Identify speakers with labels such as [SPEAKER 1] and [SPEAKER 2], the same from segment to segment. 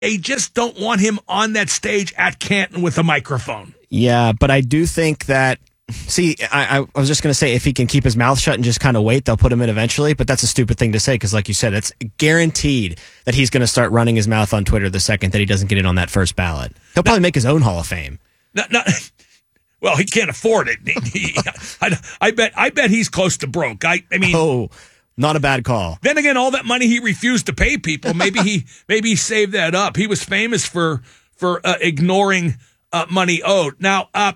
[SPEAKER 1] They just don't want him on that stage at Canton with a microphone.
[SPEAKER 2] Yeah, but I do think that, see, I was just going to say if he can keep his mouth shut and just kind of wait, they'll put him in eventually. But that's a stupid thing to say because, like you said, it's guaranteed that he's going to start running his mouth on Twitter the second that he doesn't get in on that first ballot. He'll probably make his own Hall of Fame.
[SPEAKER 1] Well, he can't afford it. I bet he's close to broke. I mean,
[SPEAKER 2] oh, not a bad call.
[SPEAKER 1] Then again, all that money he refused to pay people, maybe he saved that up. He was famous for ignoring money owed. Now, am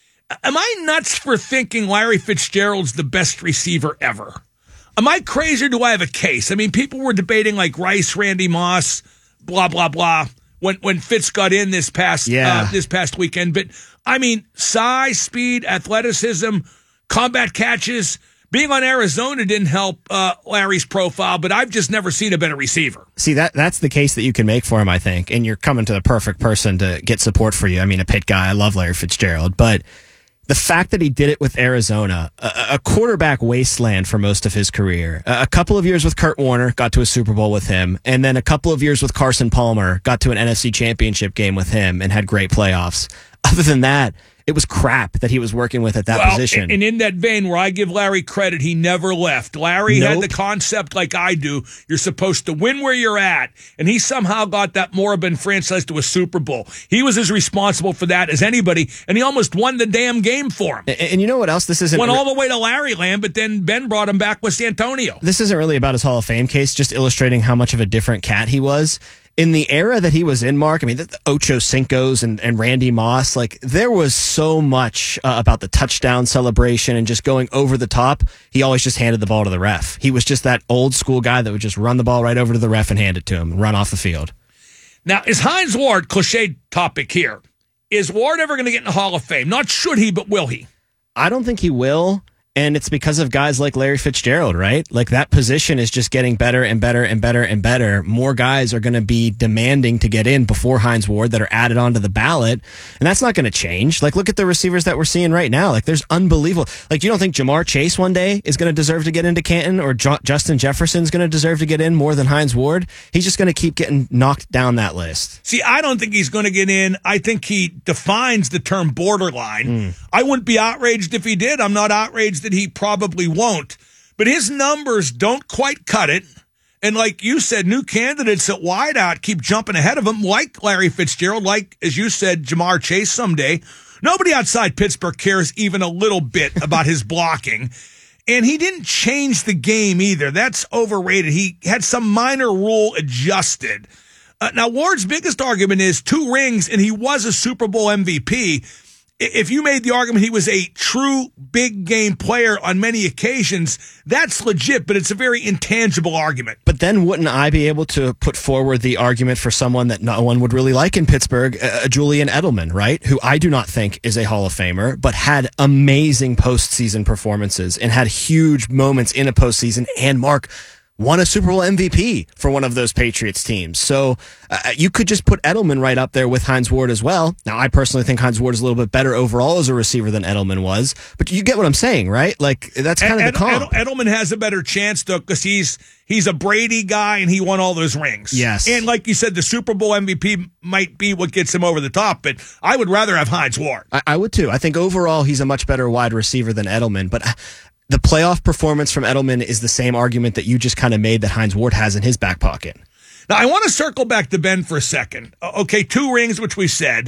[SPEAKER 1] I nuts for thinking Larry Fitzgerald's the best receiver ever? Am I crazy or do I have a case? I mean, people were debating like Rice, Randy Moss, blah, blah, blah, when Fitz got in this past weekend. But, I mean, size, speed, athleticism, combat catches. Being on Arizona didn't help Larry's profile, but I've just never seen a better receiver.
[SPEAKER 2] See, that's the case that you can make for him, I think, and you're coming to the perfect person to get support for you. I mean, a Pitt guy, I love Larry Fitzgerald, but the fact that he did it with Arizona, a quarterback wasteland for most of his career, a couple of years with Kurt Warner, got to a Super Bowl with him, and then a couple of years with Carson Palmer, got to an NFC Championship game with him and had great playoffs. Other than that, it was crap that he was working with at that position.
[SPEAKER 1] And in that vein where I give Larry credit, he never left. Larry had the concept like I do. You're supposed to win where you're at. And he somehow got that moribund franchise to a Super Bowl. He was as responsible for that as anybody. And he almost won the damn game for him.
[SPEAKER 2] And you know what else? This isn't
[SPEAKER 1] went all the way to Larry land, but then Ben brought him back with Santonio.
[SPEAKER 2] This isn't really about his Hall of Fame case, just illustrating how much of a different cat he was. In the era that he was in, Mark, I mean, the Ocho Cincos and Randy Moss, like, there was so much about the touchdown celebration and just going over the top. He always just handed the ball to the ref. He was just that old school guy that would just run the ball right over to the ref and hand it to him and run off the field.
[SPEAKER 1] Now, is Hines Ward, cliche topic here, is Ward ever going to get in the Hall of Fame? Not should he, but will he?
[SPEAKER 2] I don't think he will. And it's because of guys like Larry Fitzgerald, right? Like, that position is just getting better and better and better and better. More guys are going to be demanding to get in before Hines Ward that are added onto the ballot. And that's not going to change. Like, look at the receivers that we're seeing right now. Like, there's unbelievable. Like, you don't think Jamar Chase one day is going to deserve to get into Canton, or Justin Jefferson's going to deserve to get in more than Hines Ward? He's just going to keep getting knocked down that list.
[SPEAKER 1] See, I don't think he's going to get in. I think he defines the term borderline. I wouldn't be outraged if he did. I'm not outraged that he probably won't, but his numbers don't quite cut it. And like you said, new candidates at wideout keep jumping ahead of him, like Larry Fitzgerald, like, as you said, Jamar Chase someday. Nobody outside Pittsburgh cares even a little bit about his blocking. And he didn't change the game either. That's overrated. He had some minor rule adjusted. Now, Ward's biggest argument is 2 rings, and he was a Super Bowl MVP. If you made the argument he was a true big game player on many occasions, that's legit, but it's a very intangible argument.
[SPEAKER 2] But then wouldn't I be able to put forward the argument for someone that no one would really like in Pittsburgh, Julian Edelman, right? Who I do not think is a Hall of Famer, but had amazing postseason performances and had huge moments in a postseason. And Mark won a Super Bowl MVP for one of those Patriots teams. So you could just put Edelman right up there with Hines Ward as well. Now, I personally think Hines Ward is a little bit better overall as a receiver than Edelman was, but you get what I'm saying, right? Like, that's kind of the comp.
[SPEAKER 1] Edelman has a better chance, though, because he's a Brady guy and he won all those rings.
[SPEAKER 2] Yes.
[SPEAKER 1] And like you said, the Super Bowl MVP might be what gets him over the top, but I would rather have Hines Ward.
[SPEAKER 2] I would too. I think overall he's a much better wide receiver than Edelman, but the playoff performance from Edelman is the same argument that you just kind of made that Hines Ward has in his back pocket.
[SPEAKER 1] Now, I want to circle back to Ben for a second. Okay, 2 rings, which we said.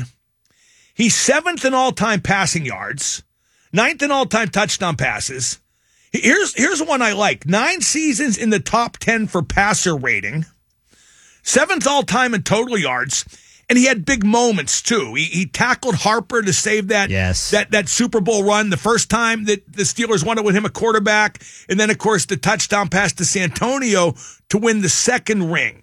[SPEAKER 1] He's 7th in all-time passing yards, 9th in all-time touchdown passes. Here's one I like. 9 seasons in the top 10 for passer rating, 7th all-time in total yards. And he had big moments, too. He tackled Harper to save that Super Bowl run the first time that the Steelers wanted with him a quarterback. And then, of course, the touchdown pass to Santonio to win the 2nd ring.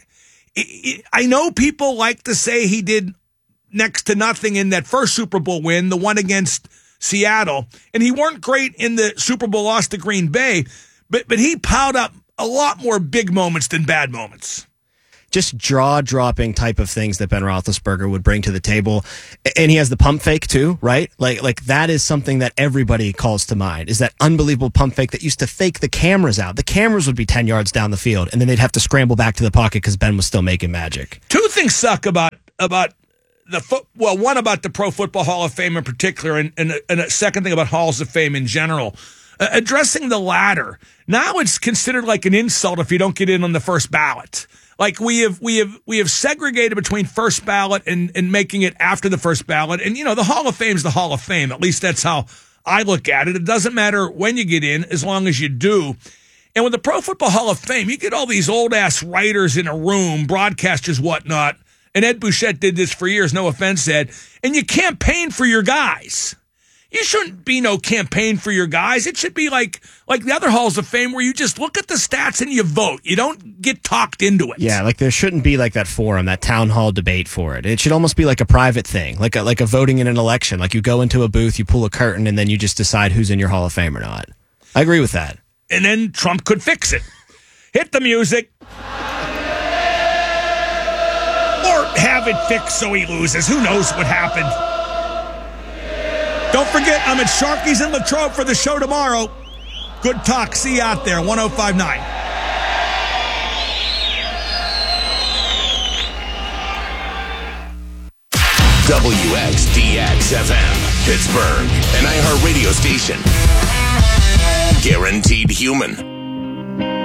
[SPEAKER 1] I know people like to say he did next to nothing in that first Super Bowl win, the one against Seattle. And he weren't great in the Super Bowl loss to Green Bay. But he piled up a lot more big moments than bad moments.
[SPEAKER 2] just jaw-dropping type of things that Ben Roethlisberger would bring to the table. And he has the pump fake too, right? Like that is something that everybody calls to mind, is that unbelievable pump fake that used to fake the cameras out. The cameras would be 10 yards down the field, and then they'd have to scramble back to the pocket because Ben was still making magic.
[SPEAKER 1] Two things suck about one about the Pro Football Hall of Fame in particular, and a second thing about Halls of Fame in general. Addressing the latter, now it's considered like an insult if you don't get in on the first ballot. Like we have segregated between first ballot and making it after the first ballot. And the Hall of Fame is the Hall of Fame. At least that's how I look at it. It doesn't matter when you get in as long as you do. And with the Pro Football Hall of Fame, you get all these old ass writers in a room, broadcasters, whatnot. And Ed Bouchette did this for years. No offense, Ed. And you campaign for your guys. You shouldn't be no campaign for your guys. It should be like the other Halls of Fame where you just look at the stats and you vote. You don't get talked into it.
[SPEAKER 2] Yeah, like there shouldn't be like that forum, that town hall debate for it. It should almost be like a private thing, like a voting in an election. Like you go into a booth, you pull a curtain, and then you just decide who's in your Hall of Fame or not. I agree with that.
[SPEAKER 1] And then Trump could fix it. Hit the music. Or have it fixed so he loses. Who knows what happened? Don't forget, I'm at Sharky's in Latrobe for the show tomorrow. Good talk. See you out there. 105.9.
[SPEAKER 3] WXDX-FM, Pittsburgh, an iHeart radio station. Guaranteed human.